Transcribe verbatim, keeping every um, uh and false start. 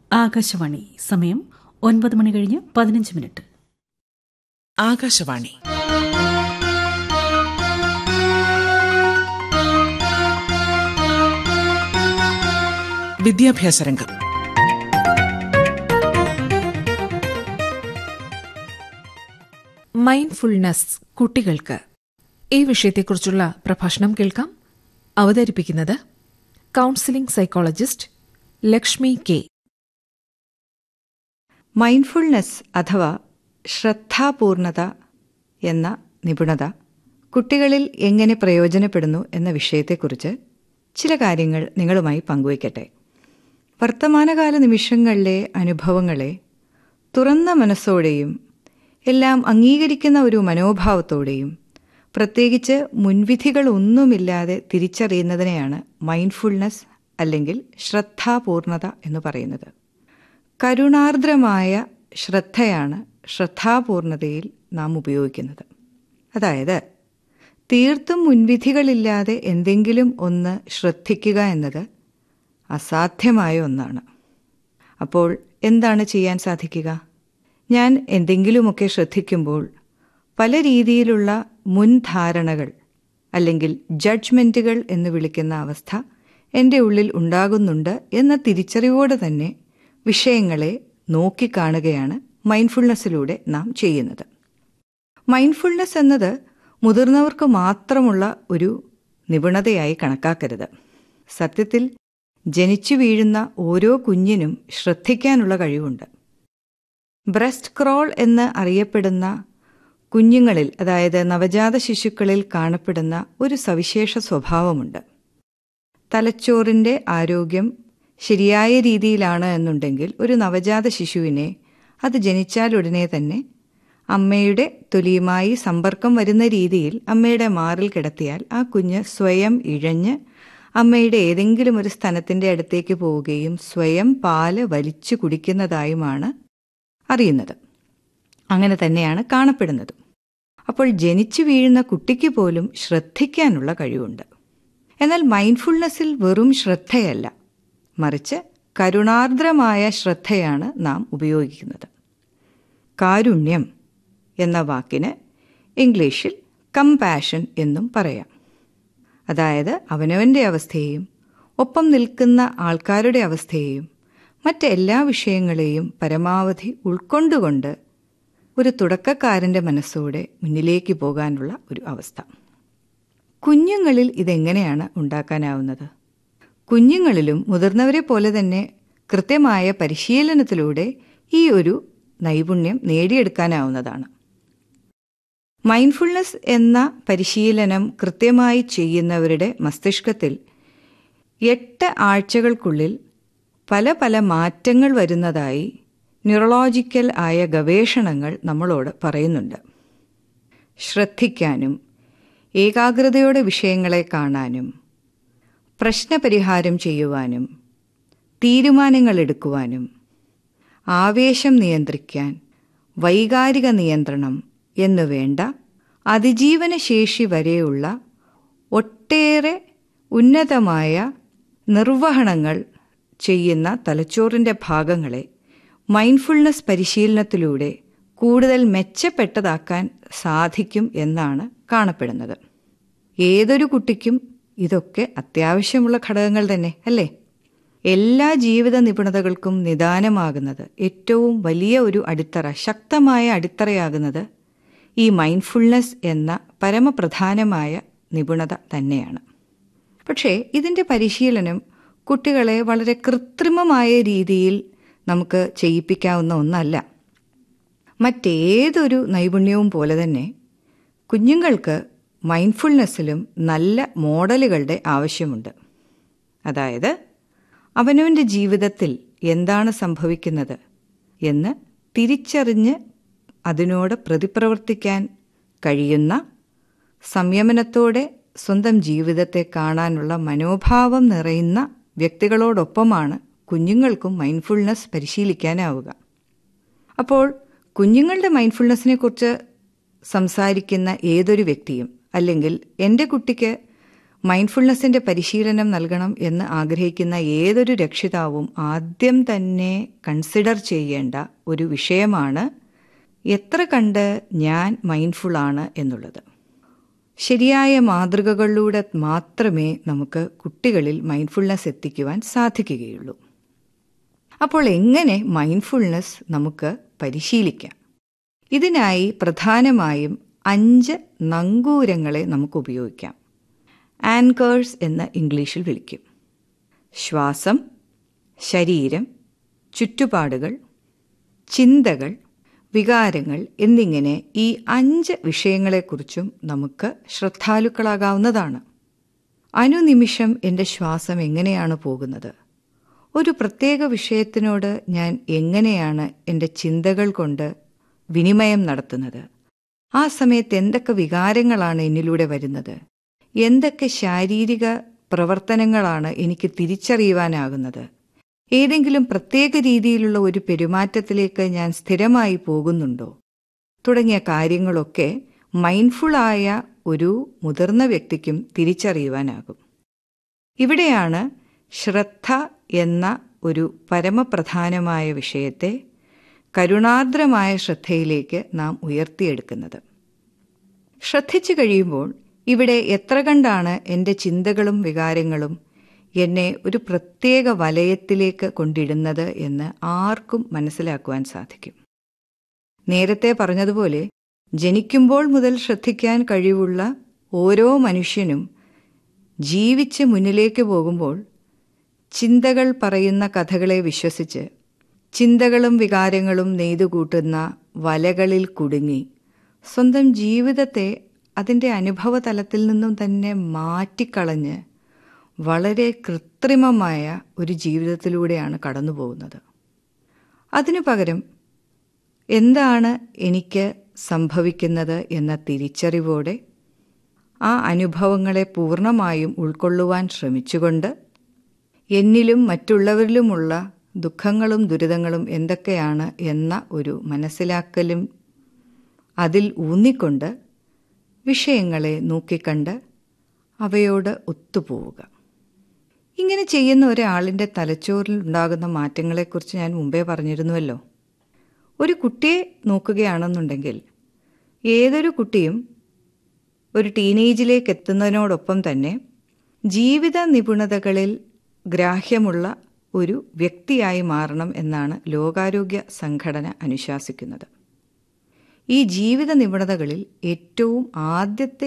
ആകാശവാണി. സമയം ഒൻപത് മണി കഴിഞ്ഞ് പതിനഞ്ച് മിനിറ്റ്. ആകാശവാണി. വിദ്യാഭ്യാസ രംഗം. മൈൻഡ്ഫുൾനെസ് കുട്ടികൾക്ക്, ഈ വിഷയത്തെക്കുറിച്ചുള്ള പ്രഭാഷണം കേൾക്കാം. അവതരിപ്പിക്കുന്നത് counselling psychologist Lakshmi K. Mindfulness അഥവാ ശ്രദ്ധാപൂർണത എന്ന നിപുണത കുട്ടികളിൽ എങ്ങനെ പ്രയോജനപ്പെടുന്നു എന്ന വിഷയത്തെക്കുറിച്ച് ചില കാര്യങ്ങൾ നിങ്ങളുമായി പങ്കുവയ്ക്കട്ടെ. വർത്തമാനകാല നിമിഷങ്ങളിലെ അനുഭവങ്ങളെ തുറന്ന മനസ്സോടെയും എല്ലാം അംഗീകരിക്കുന്ന ഒരു മനോഭാവത്തോടെയും പ്രത്യേകിച്ച് മുൻവിധികളൊന്നുമില്ലാതെ തിരിച്ചറിയുന്നതിനെയാണ് മൈൻഡ്ഫുൾനെസ് അല്ലെങ്കിൽ ശ്രദ്ധാപൂർണത എന്ന് പറയുന്നത്. കരുണാർദ്രമായ ശ്രദ്ധയാണ് ശ്രദ്ധാപൂർണതയിൽ നാം ഉപയോഗിക്കുന്നത്. അതായത് തീർത്തും മുൻവിധികളില്ലാതെ എന്തെങ്കിലും ഒന്ന് ശ്രദ്ധിക്കുക എന്നത് അസാധ്യമായ ഒന്നാണ്. അപ്പോൾ എന്താണ് ചെയ്യാൻ സാധിക്കുക? ഞാൻ എന്തെങ്കിലുമൊക്കെ ശ്രദ്ധിക്കുമ്പോൾ പല രീതിയിലുള്ള മുൻധാരണകൾ അല്ലെങ്കിൽ ജഡ്ജ്മെൻറ്റുകൾ എന്ന് വിളിക്കുന്ന അവസ്ഥ എൻ്റെ ഉള്ളിൽ ഉണ്ടാകുന്നുണ്ട് എന്ന തിരിച്ചറിവോടെ തന്നെ വിഷയങ്ങളെ നോക്കിക്കാണുകയാണ് മൈൻഡ്ഫുൾനെസ്സിലൂടെ നാം ചെയ്യുന്നത്. മൈൻഡ്ഫുൾനെസ് എന്നത് മുതിർന്നവർക്ക് മാത്രമുള്ള ഒരു നിപുണതയായി കണക്കാക്കരുത്. സത്യത്തിൽ ജനിച്ചു വീഴുന്ന ഓരോ കുഞ്ഞിനും ശ്രദ്ധിക്കാനുള്ള കഴിവുണ്ട്. ബ്രസ്റ്റ് ക്രോൾ എന്ന് അറിയപ്പെടുന്ന കുഞ്ഞുങ്ങളിൽ, അതായത് നവജാത ശിശുക്കളിൽ കാണപ്പെടുന്ന ഒരു സവിശേഷ സ്വഭാവമുണ്ട്. തലച്ചോറിൻ്റെ ആരോഗ്യം ശരിയായ രീതിയിലാണ് എന്നുണ്ടെങ്കിൽ ഒരു നവജാത ശിശുവിനെ അത് ജനിച്ചാലുടനെ തന്നെ അമ്മയുടെ തൊലിയുമായി സമ്പർക്കം വരുന്ന രീതിയിൽ അമ്മയുടെ മാറിൽ കിടത്തിയാൽ ആ കുഞ്ഞ് സ്വയം ഇഴഞ്ഞ് അമ്മയുടെ ഏതെങ്കിലും ഒരു സ്ഥലത്തിൻ്റെ അടുത്തേക്ക് പോവുകയും സ്വയം പാല് വലിച്ചു കുടിക്കുന്നതായുമാണ് അറിയുന്നത്. അങ്ങനെ തന്നെയാണ് കാണപ്പെടുന്നത്. അപ്പോൾ ജനിച്ചു വീഴുന്ന കുട്ടിക്ക് പോലും ശ്രദ്ധിക്കാനുള്ള കഴിവുണ്ട്. എന്നാൽ മൈൻഡ്ഫുൾനെസ്സിൽ വെറും ശ്രദ്ധയല്ല, മറിച്ച് കരുണാർദ്രമായ ശ്രദ്ധയാണ് നാം ഉപയോഗിക്കുന്നത്. കാരുണ്യം എന്ന വാക്കിന് ഇംഗ്ലീഷിൽ കമ്പാഷൻ എന്നും പറയാം. അതായത് അവനവൻ്റെ അവസ്ഥയെയും ഒപ്പം നിൽക്കുന്ന ആൾക്കാരുടെ അവസ്ഥയെയും മറ്റെല്ലാ വിഷയങ്ങളെയും പരമാവധി ഉൾക്കൊണ്ടുകൊണ്ട് ഒരു തുടക്കക്കാരൻ്റെ മനസ്സോടെ മുന്നിലേക്ക് പോകാനുള്ള ഒരു അവസ്ഥ. കുഞ്ഞുങ്ങളിൽ ഇതെങ്ങനെയാണ് ഉണ്ടാക്കാനാവുന്നത്? കുഞ്ഞുങ്ങളിലും മുതിർന്നവരെ പോലെ തന്നെ കൃത്യമായ പരിശീലനത്തിലൂടെ ഈ ഒരു നൈപുണ്യം നേടിയെടുക്കാനാവുന്നതാണ്. മൈൻഡ്ഫുൾനെസ് എന്ന പരിശീലനം കൃത്യമായി ചെയ്യുന്നവരുടെ മസ്തിഷ്കത്തിൽ എട്ട് ആഴ്ചകൾക്കുള്ളിൽ പല പല മാറ്റങ്ങൾ വരുന്നതായി ന്യൂറോളജിക്കൽ ആയ ഗവേഷണങ്ങൾ നമ്മളോട് പറയുന്നുണ്ട്. ശ്രദ്ധിക്കാനും ഏകാഗ്രതയോടെ വിഷയങ്ങളെ കാണാനും പ്രശ്നപരിഹാരം ചെയ്യുവാനും തീരുമാനങ്ങൾ എടുക്കുവാനും ആവേശം നിയന്ത്രിക്കാൻ വൈകാരിക നിയന്ത്രണം എന്നുവേണ്ട അതിജീവനശേഷി വരെയുള്ള ഒട്ടേറെ ഉന്നതമായ നിർവഹണങ്ങൾ ചെയ്യുന്ന തലച്ചോറിൻ്റെ ഭാഗങ്ങളെ മൈൻഡ്ഫുൾനെസ് പരിശീലനത്തിലൂടെ കൂടുതൽ മെച്ചപ്പെട്ടതാക്കാൻ സാധിക്കും എന്നാണ് കാണപ്പെടുന്നത്. ഏതൊരു കുട്ടിക്കും ഇതൊക്കെ അത്യാവശ്യമുള്ള ഘടകങ്ങൾ തന്നെ അല്ലേ? എല്ലാ ജീവിത നിപുണതകൾക്കും നിദാനമാകുന്നത്, ഏറ്റവും വലിയ ഒരു അടിത്തറ, ശക്തമായ അടിത്തറയാകുന്നത് ഈ മൈൻഡ്ഫുൾനെസ് എന്ന പരമപ്രധാനമായ നിപുണത തന്നെയാണ്. പക്ഷേ ഇതിൻ്റെ പരിശീലനം കുട്ടികളെ വളരെ കൃത്രിമമായ രീതിയിൽ നമുക്ക് ചെയ്യിപ്പിക്കാവുന്ന ഒന്നല്ല. മറ്റേതൊരു നൈപുണ്യവും പോലെ തന്നെ കുഞ്ഞുങ്ങൾക്ക് മൈൻഡ്ഫുൾനെസ്സിലും നല്ല മോഡലുകളുടെ ആവശ്യമുണ്ട്. അതായത് അവനവൻ്റെ ജീവിതത്തിൽ എന്താണ് സംഭവിക്കുന്നത് എന്ന് തിരിച്ചറിഞ്ഞ് അതിനോട് പ്രതിപ്രവർത്തിക്കാൻ കഴിയുന്ന, സംയമനത്തോടെ സ്വന്തം ജീവിതത്തെ കാണാനുള്ള മനോഭാവം നിറയുന്ന വ്യക്തികളോടൊപ്പമാണ് കുഞ്ഞുങ്ങൾക്കും മൈൻഡ്ഫുൾനെസ് പരിശീലിക്കാനാവുക. അപ്പോൾ കുഞ്ഞുങ്ങളുടെ മൈൻഡ്ഫുൾനെസ്സിനെ കുറിച്ച് സംസാരിക്കുന്ന ഏതൊരു വ്യക്തിയും, അല്ലെങ്കിൽ എൻ്റെ കുട്ടിക്ക് മൈൻഡ്ഫുൾനെസ്സിൻ്റെ പരിശീലനം നൽകണം എന്ന് ആഗ്രഹിക്കുന്ന ഏതൊരു രക്ഷിതാവും ആദ്യം തന്നെ കൺസിഡർ ചെയ്യേണ്ട ഒരു വിഷയമാണ് എത്ര കണ്ട് ഞാൻ മൈൻഡ്ഫുള്ളാണ് എന്നുള്ളത്. ശരിയായ മാതൃകകളിലൂടെ മാത്രമേ നമുക്ക് കുട്ടികളിൽ മൈൻഡ്ഫുൾനെസ് എത്തിക്കുവാൻ സാധിക്കുകയുള്ളൂ. അപ്പോൾ എങ്ങനെ മൈൻഡ്ഫുൾനെസ് നമുക്ക് പരിശീലിക്കാം? ഇതിനായി പ്രധാനമായും അഞ്ച് നങ്കൂരങ്ങളെ നമുക്ക് ഉപയോഗിക്കാം. ആൻകേഴ്സ് എന്ന് ഇംഗ്ലീഷിൽ വിളിക്കും. ശ്വാസം, ശരീരം, ചുറ്റുപാടുകൾ, ചിന്തകൾ, വികാരങ്ങൾ എന്നിങ്ങനെ ഈ അഞ്ച് വിഷയങ്ങളെക്കുറിച്ചും നമുക്ക് ശ്രദ്ധാലുക്കളാകാവുന്നതാണ്. അനുനിമിഷം എൻ്റെ ശ്വാസം എങ്ങനെയാണ് പോകുന്നത്? ഒരു പ്രത്യേക വിഷയത്തിനോട് ഞാൻ എങ്ങനെയാണ് എൻ്റെ ചിന്തകൾ കൊണ്ട് വിനിമയം നടത്തുന്നത്? ആ സമയത്ത് എന്തൊക്കെ വികാരങ്ങളാണ് എന്നിലൂടെ വരുന്നത്? എന്തൊക്കെ ശാരീരിക പ്രവർത്തനങ്ങളാണ് എനിക്ക് തിരിച്ചറിയുവാനാകുന്നത്? ഏതെങ്കിലും പ്രത്യേക രീതിയിലുള്ള ഒരു പെരുമാറ്റത്തിലേക്ക് ഞാൻ സ്ഥിരമായി പോകുന്നുണ്ടോ? തുടങ്ങിയ കാര്യങ്ങളൊക്കെ മൈൻഡ്ഫുള്ളായ ഒരു മുതിർന്ന വ്യക്തിക്കും തിരിച്ചറിയുവാനാകും. ഇവിടെയാണ് ശ്രദ്ധ എന്ന ഒരു പരമപ്രധാനമായ വിഷയത്തെ കരുണാർദ്രമായ ശ്രദ്ധയിലേക്ക് നാം ഉയർത്തിയെടുക്കുന്നത്. ശ്രദ്ധിച്ചു കഴിയുമ്പോൾ ഇവിടെ എത്ര കണ്ടാണ് എൻ്റെ ചിന്തകളും വികാരങ്ങളും എന്നെ ഒരു പ്രത്യേക വലയത്തിലേക്ക് കൊണ്ടിടുന്നത് എന്ന് ആർക്കും മനസ്സിലാക്കുവാൻ സാധിക്കും. നേരത്തെ പറഞ്ഞതുപോലെ ജനിക്കുമ്പോൾ മുതൽ ശ്രദ്ധിക്കാൻ കഴിവുള്ള ഓരോ മനുഷ്യനും ജീവിച്ച് മുന്നിലേക്ക് പോകുമ്പോൾ ചിന്തകൾ പറയുന്ന കഥകളെ വിശ്വസിച്ച് ചിന്തകളും വികാരങ്ങളും നെയ്തുകൂട്ടുന്ന വലകളിൽ കുടുങ്ങി സ്വന്തം ജീവിതത്തെ അതിൻ്റെ അനുഭവതലത്തിൽ നിന്നും തന്നെ മാറ്റിക്കളഞ്ഞ് വളരെ കൃത്രിമമായ ഒരു ജീവിതത്തിലൂടെയാണ് കടന്നു പോകുന്നത്. അതിനു പകരം എന്താണ് എനിക്ക് സംഭവിക്കുന്നത് എന്ന തിരിച്ചറിവോടെ ആ അനുഭവങ്ങളെ പൂർണ്ണമായും ഉൾക്കൊള്ളുവാൻ ശ്രമിച്ചുകൊണ്ട് എന്നിലും മറ്റുള്ളവരിലുമുള്ള ദുഃഖങ്ങളും ദുരിതങ്ങളും എന്തൊക്കെയാണ് എന്ന ഒരു മനസ്സിലാക്കലും അതിൽ ഊന്നിക്കൊണ്ട് വിഷയങ്ങളെ നോക്കിക്കണ്ട് അവയോട് ഒത്തുപോവുക. ഇങ്ങനെ ചെയ്യുന്ന ഒരാളിൻ്റെ തലച്ചോറിൽ ഉണ്ടാകുന്ന മാറ്റങ്ങളെക്കുറിച്ച് ഞാൻ മുമ്പേ പറഞ്ഞിരുന്നുവല്ലോ. ഒരു കുട്ടിയെ നോക്കുകയാണെന്നുണ്ടെങ്കിൽ ഏതൊരു കുട്ടിയും ഒരു ടീനേജിലേക്ക് എത്തുന്നതിനോടൊപ്പം തന്നെ ജീവിത നിപുണതകളിൽ ഗ്രാഹ്യമുള്ള ഒരു വ്യക്തിയായി മാറണം എന്നാണ് ലോകാരോഗ്യ സംഘടന അനുശാസിക്കുന്നത്. ഈ ജീവിത നിപുണതകളിൽ ഏറ്റവും ആദ്യത്തെ